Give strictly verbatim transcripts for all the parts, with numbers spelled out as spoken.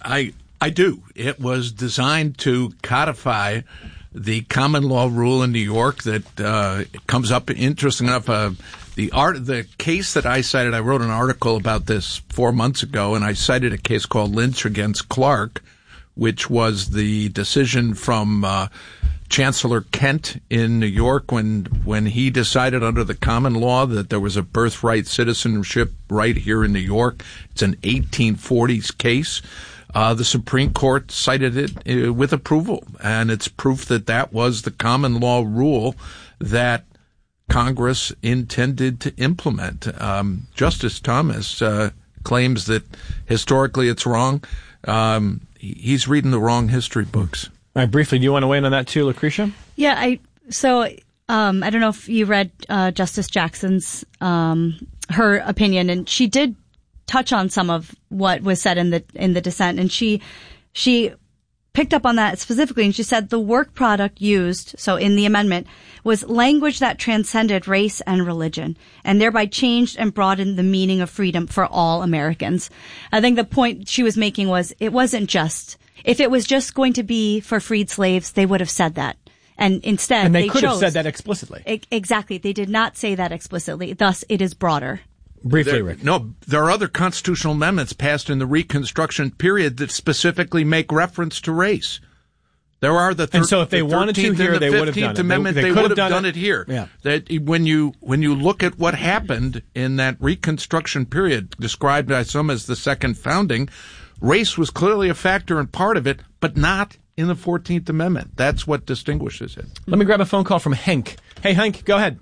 I I do. It was designed to codify the common law rule in New York that uh, comes up. Interesting enough, uh, the art the case that I cited. I wrote an article about this four months ago, and I cited a case called Lynch against Clark, which was the decision from uh, Chancellor Kent in New York when when he decided under the common law that there was a birthright citizenship right here in New York. It's an eighteen forties case. Uh, the Supreme Court cited it uh, with approval, and it's proof that that was the common law rule that Congress intended to implement. Um, Justice Thomas uh, claims that historically it's wrong. Um, he's reading the wrong history books. All right, briefly, do you want to weigh in on that too, Lucretia? Yeah, I so um, I don't know if you read uh, Justice Jackson's um, her opinion, and she did touch on some of what was said in the in the dissent, and she she picked up on that specifically, and she said the work product used, so in the amendment, was language that transcended race and religion, and thereby changed and broadened the meaning of freedom for all Americans. I think the point she was making was it wasn't just, if it was just going to be for freed slaves, they would have said that. And instead, and they, they could chose, have said that explicitly. I, exactly. They did not say that explicitly. Thus, it is broader. Briefly, there, Rick. No, there are other constitutional amendments passed in the Reconstruction period that specifically make reference to race. There are the thir- and so if they the wanted to here, the they would have done it. Amendment, they, they, they would have have done, done it, it here. Yeah. That when you when you look at what happened in that Reconstruction period, described by some as the second founding, race was clearly a factor and part of it, but not in the fourteenth Amendment. That's what distinguishes it. Let me grab a phone call from Hank. Hey, Hank, go ahead.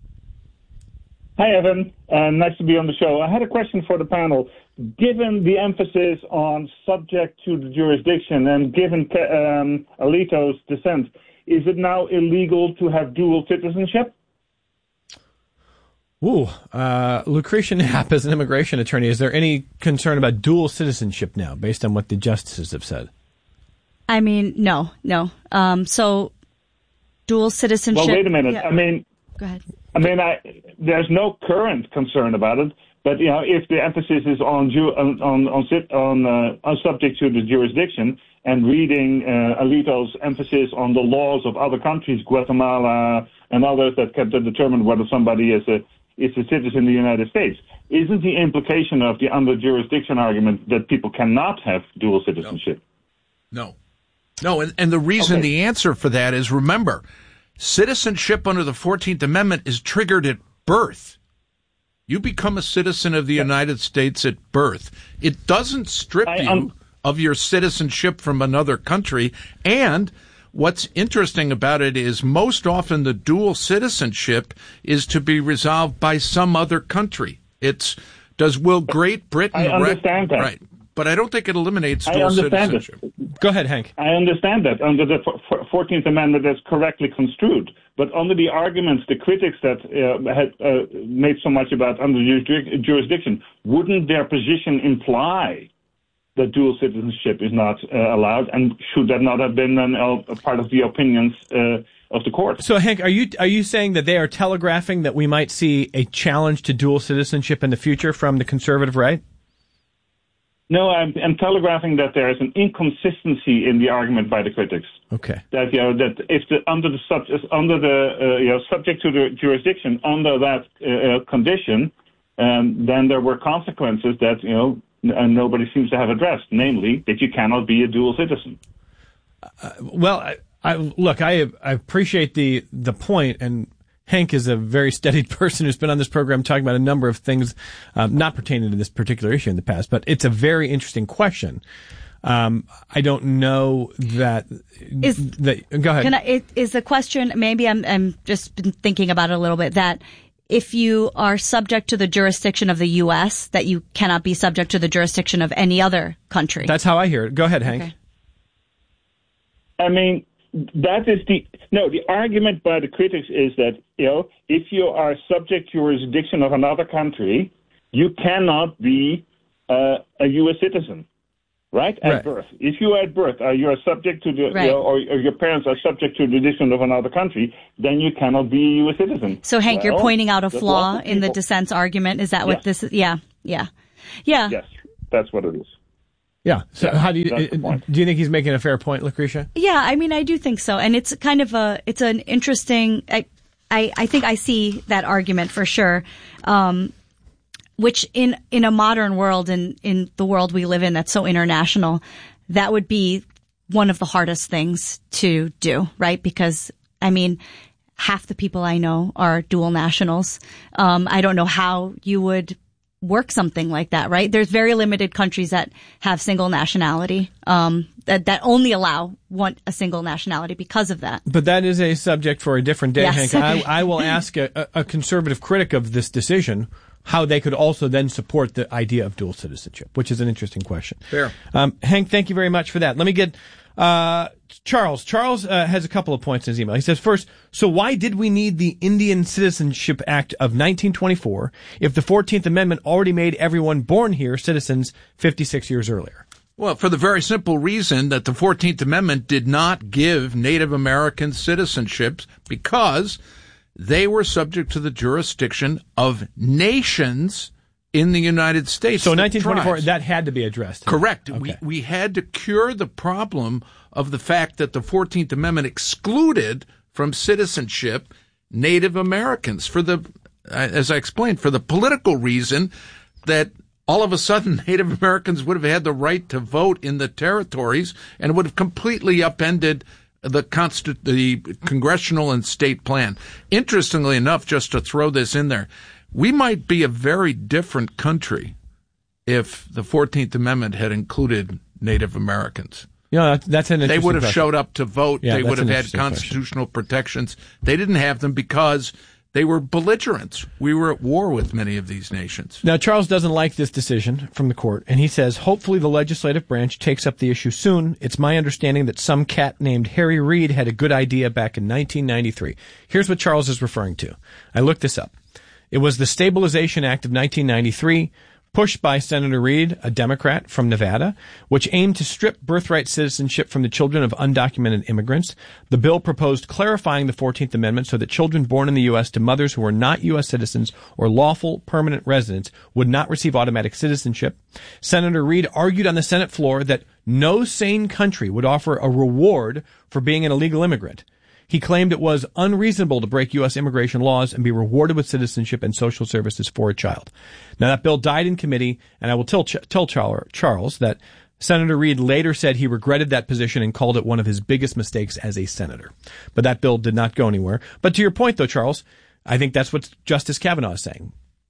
Hi, Evan. Uh, nice to be on the show. I had a question for the panel. Given the emphasis on subject to the jurisdiction and given um, Alito's dissent, is it now illegal to have dual citizenship? Ooh, uh, Lucretia Knapp, as an immigration attorney, is there any concern about dual citizenship now, based on what the justices have said? I mean, no, no. Um, so, dual citizenship. Well, wait a minute. Yeah. I mean, go ahead. I mean, I, there's no current concern about it. But you know, if the emphasis is on ju- on on on, on, uh, on subject to the jurisdiction, and reading uh, Alito's emphasis on the laws of other countries, Guatemala and others that can determine whether somebody is a is a citizen of the United States, isn't the implication of the under jurisdiction argument that people cannot have dual citizenship? No, no, and, and the reason, okay. the answer for that is, remember, citizenship under the fourteenth Amendment is triggered at birth. You become a citizen of the United States at birth. It doesn't strip I, you um, of your citizenship from another country. And what's interesting about it is most often the dual citizenship is to be resolved by some other country. It's, does will Great Britain... I understand rec- that. Right. But I don't think it eliminates I dual understand citizenship. It. Go ahead, Hank. I understand that under the fourteenth Amendment that's correctly construed. But under the arguments, the critics that uh, had uh, made so much about under jurisdiction, wouldn't their position imply that dual citizenship is not uh, allowed? And should that not have been an, uh, a part of the opinions uh, of the court? So, Hank, are you are you saying that they are telegraphing that we might see a challenge to dual citizenship in the future from the conservative right? No, I'm, I'm telegraphing that there is an inconsistency in the argument by the critics. Okay. That you know that if the under the sub, under the uh, you know subject to the jurisdiction under that uh, condition, um, then there were consequences that you know and nobody seems to have addressed, namely that you cannot be a dual citizen. Uh, well, I, I, look, I I appreciate the the point, and Hank is a very studied person who's been on this program talking about a number of things um, not pertaining to this particular issue in the past, but it's a very interesting question. Um, I don't know that. Is, that go ahead. Can I, it, is the question, maybe I'm, I'm just been thinking about it a little bit, that if you are subject to the jurisdiction of the U S, that you cannot be subject to the jurisdiction of any other country? That's how I hear it. Go ahead, Hank. Okay. I mean, that is the no. The argument by the critics is that you know if you are subject to jurisdiction of another country, you cannot be uh, a U S citizen, right? At right. birth, if you are at birth, uh, you are subject to the right. you know, or, or your parents are subject to the jurisdiction of another country, then you cannot be a U S citizen. So, Hank, well, you're pointing out a flaw in in the dissent's argument. Is that what yes. this is? Yeah, yeah, yeah. Yes, that's what it is. Yeah. So Yeah, how do you that's the point. do you think he's making a fair point, Lucretia? Yeah, I mean, I do think so, and it's kind of a it's an interesting. I I, I think I see that argument for sure. Um, which in in a modern world, in in the world we live in, that's so international, that would be one of the hardest things to do, right? Because I mean, half the people I know are dual nationals. Um, I don't know how you would work something like that, right? There's very limited countries that have single nationality, um, that, that only allow one, a single nationality because of that. But that is a subject for a different day, Yes. Hank. I, I will ask a, a conservative critic of this decision how they could also then support the idea of dual citizenship, which is an interesting question. Fair. Um, Hank, thank you very much for that. Let me get uh, Charles. Charles uh, has a couple of points in his email. He says, first, so why did we need the Indian Citizenship Act of nineteen twenty-four if the fourteenth Amendment already made everyone born here citizens fifty-six years earlier? Well, for the very simple reason that the fourteenth Amendment did not give Native Americans citizenships because they were subject to the jurisdiction of nations in the United States. So in the nineteen twenty-four, tribes. that had to be addressed. Correct. Okay. We we had to cure the problem of the fact that the fourteenth Amendment excluded from citizenship Native Americans for the, as I explained, for the political reason that all of a sudden Native Americans would have had the right to vote in the territories and would have completely upended the consti- the congressional and state plan. Interestingly enough, just to throw this in there, we might be a very different country if the fourteenth Amendment had included Native Americans. You know, that's, that's an interesting They would have question. showed up to vote. Yeah, they that's would have an had interesting constitutional protections. They didn't have them because they were belligerents. We were at war with many of these nations. Now, Charles doesn't like this decision from the court, and he says, hopefully the legislative branch takes up the issue soon. It's my understanding that some cat named Harry Reid had a good idea back in nineteen ninety-three. Here's what Charles is referring to. I looked this up. It was the Stabilization Act of nineteen ninety-three, pushed by Senator Reid, a Democrat from Nevada, which aimed to strip birthright citizenship from the children of undocumented immigrants. The bill proposed clarifying the fourteenth Amendment so that children born in the U S to mothers who were not U S citizens or lawful permanent residents would not receive automatic citizenship. Senator Reid argued on the Senate floor that no sane country would offer a reward for being an illegal immigrant. He claimed it was unreasonable to break U S immigration laws and be rewarded with citizenship and social services for a child. Now, that bill died in committee, and I will tell, tell Charles that Senator Reid later said he regretted that position and called it one of his biggest mistakes as a senator. But that bill did not go anywhere. But to your point, though, Charles, I think that's what Justice Kavanaugh is saying.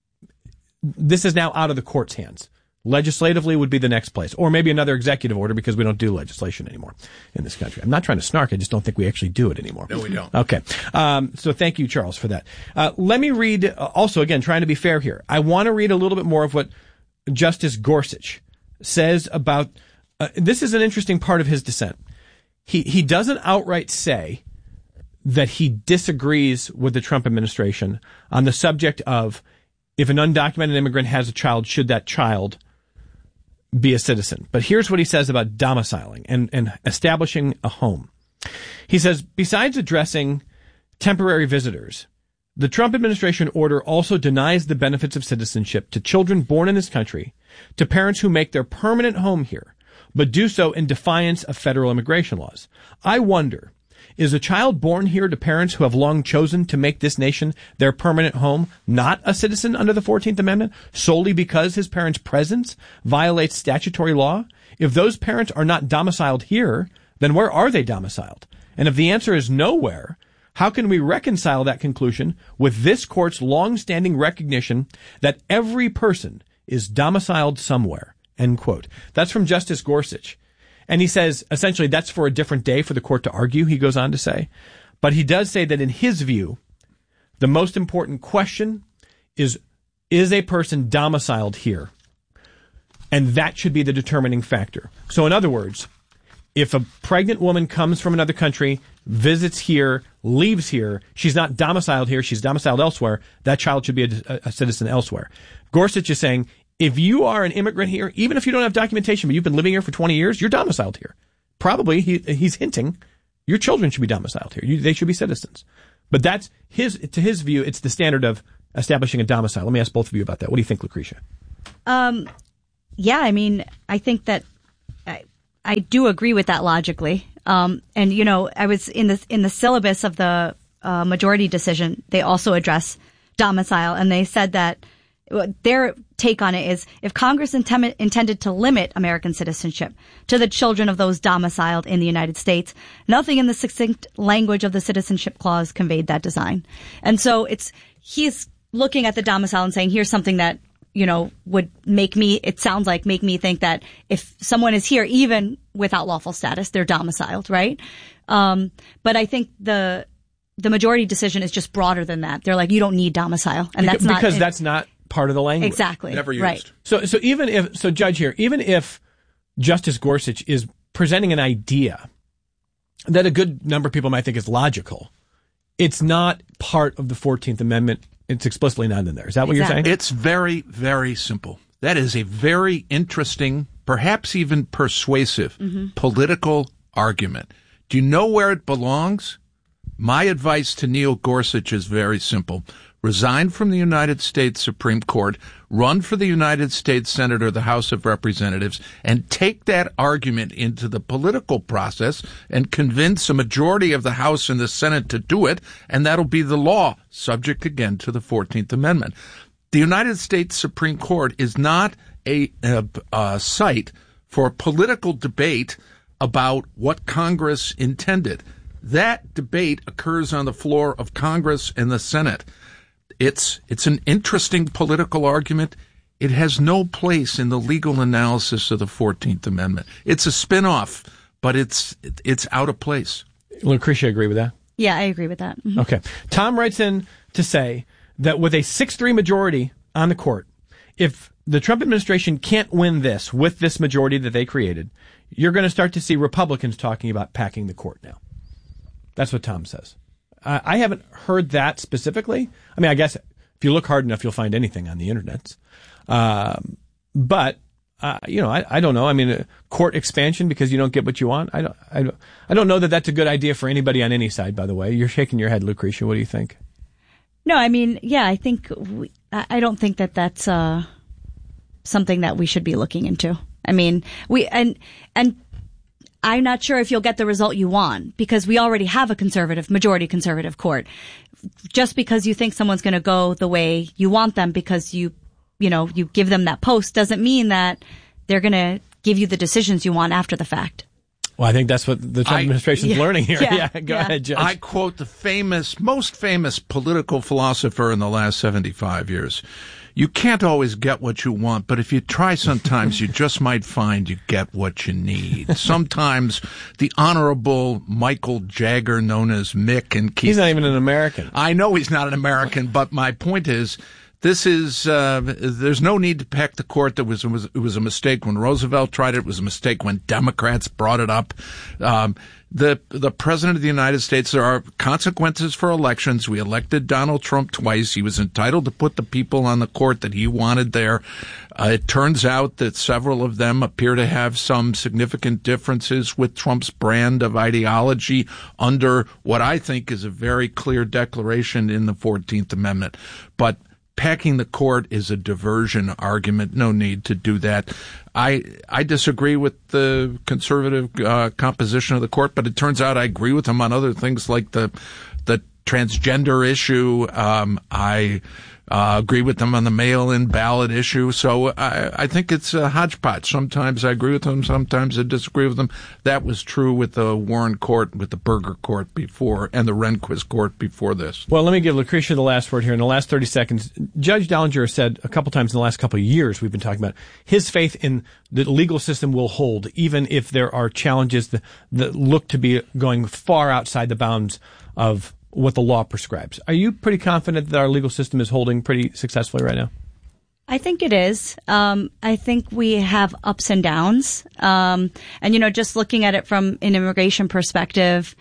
This is now out of the court's hands. Legislatively would be the next place, or maybe another executive order because we don't do legislation anymore in this country. I'm not trying to snark. I just don't think we actually do it anymore. No, we don't. Okay. Um, so thank you, Charles, for that. Uh, let me read, uh, also, again, trying to be fair here. I want to read a little bit more of what Justice Gorsuch says about, uh, this is an interesting part of his dissent. He, he doesn't outright say that he disagrees with the Trump administration on the subject of if an undocumented immigrant has a child, should that child be a citizen. But here's what he says about domiciling and, and establishing a home. He says, besides addressing temporary visitors, the Trump administration order also denies the benefits of citizenship to children born in this country, to parents who make their permanent home here, but do so in defiance of federal immigration laws. I wonder, is a child born here to parents who have long chosen to make this nation their permanent home not a citizen under the fourteenth Amendment solely because his parents' presence violates statutory law? If those parents are not domiciled here, then where are they domiciled? And if the answer is nowhere, how can we reconcile that conclusion with this court's long-standing recognition that every person is domiciled somewhere? End quote. That's from Justice Gorsuch. And he says, essentially, that's for a different day for the court to argue, he goes on to say. But he does say that in his view, the most important question is, is a person domiciled here? And that should be the determining factor. So in other words, if a pregnant woman comes from another country, visits here, leaves here, she's not domiciled here, she's domiciled elsewhere, that child should be a, a citizen elsewhere. Gorsuch is saying, if you are an immigrant here, even if you don't have documentation, but you've been living here for twenty years, you're domiciled here. Probably, he, he's hinting, your children should be domiciled here. You, they should be citizens. But that's his, to his view, it's the standard of establishing a domicile. Let me ask both of you about that. What do you think, Lucretia? Um, yeah, I mean, I think that I do agree with that logically. Um, and you know, I was in the in the syllabus of the uh, majority decision. They also address domicile, and they said that their take on it is if Congress intem- intended to limit American citizenship to the children of those domiciled in the United States, nothing in the succinct language of the Citizenship Clause conveyed that design. And so it's he's looking at the domicile and saying, here's something that, you know, would make me, it sounds like, make me think that if someone is here, even without lawful status, they're domiciled, right? Um, but I think the the majority decision is just broader than that. They're like, you don't need domicile. And that's because not. Because that's not part of the language. Exactly. Never used. Right. So, so even if, so Judge here, even if Justice Gorsuch is presenting an idea that a good number of people might think is logical, it's not part of the fourteenth Amendment. It's explicitly not in there. Is that what Exactly. you're saying? It's very, very simple. That is a very interesting, perhaps even persuasive mm-hmm. political argument. Do you know where it belongs? My advice to Neil Gorsuch is very simple. Resign from the United States Supreme Court, run for the United States Senate or the House of Representatives, and take that argument into the political process and convince a majority of the House and the Senate to do it, and that'll be the law, subject again to the fourteenth Amendment. The United States Supreme Court is not a, a, a site for political debate about what Congress intended. That debate occurs on the floor of Congress and the Senate. It's it's an interesting political argument. It has no place in the legal analysis of the fourteenth Amendment. It's a spin-off, but it's it's out of place. Lucretia, agree with that? Yeah, I agree with that. Mm-hmm. Okay. Tom writes in to say that with a six three majority on the court, if the Trump administration can't win this with this majority that they created, you're going to start to see Republicans talking about packing the court now. That's what Tom says. Uh, I haven't heard that specifically. I mean, I guess if you look hard enough, you'll find anything on the internet. Um, but, uh, you know, I, I don't know. I mean, uh, court expansion because you don't get what you want. I don't, I don't, I don't know that that's a good idea for anybody on any side, by the way. You're shaking your head, Lucretia. What do you think? No, I mean, yeah, I think, we, I don't think that that's, uh, something that we should be looking into. I mean, we, and, and, I'm not sure if you'll get the result you want because we already have a conservative, majority conservative court. Just because you think someone's going to go the way you want them because you, you know, you give them that post doesn't mean that they're going to give you the decisions you want after the fact. Well, I think that's what the Trump I, administration is yeah, learning here. Yeah, yeah go yeah. ahead, Judge. I quote the famous, most famous political philosopher in the last seventy-five years. You can't always get what you want, but if you try sometimes, you just might find you get what you need. Sometimes the Honorable Michael Jagger, known as Mick and Keith. He's not even an American. I know he's not an American, but my point is, this is, uh, there's no need to pack the court. That was, it was, it was a mistake when Roosevelt tried it. It was a mistake when Democrats brought it up. Um, the, the president of the United States, there are consequences for elections. We elected Donald Trump twice. He was entitled to put the people on the court that he wanted there. Uh, it turns out that several of them appear to have some significant differences with Trump's brand of ideology under what I think is a very clear declaration in the fourteenth Amendment. But packing the court is a diversion argument. No need to do that. I I disagree with the conservative uh, composition of the court, but it turns out I agree with them on other things like the the transgender issue. Um, I uh, agree with them on the mail-in ballot issue. So I, I think it's a hodgepodge. Sometimes I agree with them, sometimes I disagree with them. That was true with the Warren Court, with the Berger Court before, and the Rehnquist Court before this. Well, let me give Lucretia the last word here in the last thirty seconds. Judge Dellinger said a couple times in the last couple of years we've been talking about his faith in the legal system will hold, even if there are challenges that, that look to be going far outside the bounds of what the law prescribes. Are you pretty confident that our legal system is holding pretty successfully right now? I think it is. Um, I think we have ups and downs. Um, and, you know, just looking at it from an immigration perspective,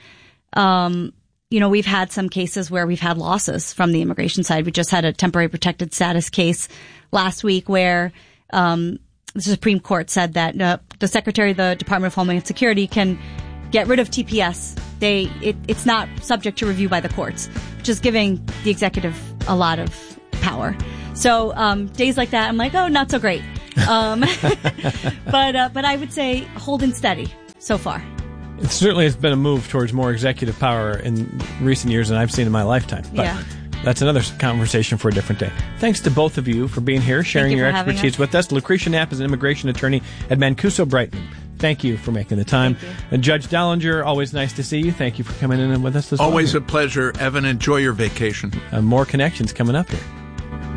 um, you know, we've had some cases where we've had losses from the immigration side. We just had a temporary protected status case last week where um, the Supreme Court said that uh, the Secretary of the Department of Homeland Security can get rid of T P S. They it, it's not subject to review by the courts, which is giving the executive a lot of power. So um, days like that, I'm like, oh, not so great. Um, but uh, but I would say holding steady so far. It certainly has been a move towards more executive power in recent years than I've seen in my lifetime. But yeah. That's another conversation for a different day. Thanks to both of you for being here, sharing you your for expertise with us. Lucretia Knapp is an immigration attorney at Mancuso Brighton. Thank you for making the time. And Judge Dallinger, always nice to see you. Thank you for coming in with us this Always morning. a pleasure. Evan, enjoy your vacation. Uh, more connections coming up here.